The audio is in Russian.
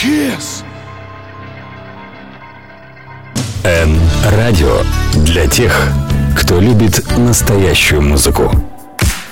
Kiss. Н-радио для тех, кто любит настоящую музыку.